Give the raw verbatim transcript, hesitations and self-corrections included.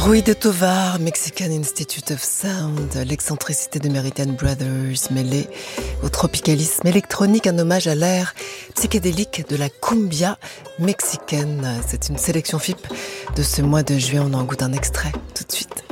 Rui de Tovar, Mexican Institute of Sound, l'excentricité de Meridian Brothers mêlée au tropicalisme électronique, un hommage à l'ère psychédélique de la cumbia mexicaine. C'est une sélection F I P de ce mois de juin, on en goûte un extrait tout de suite.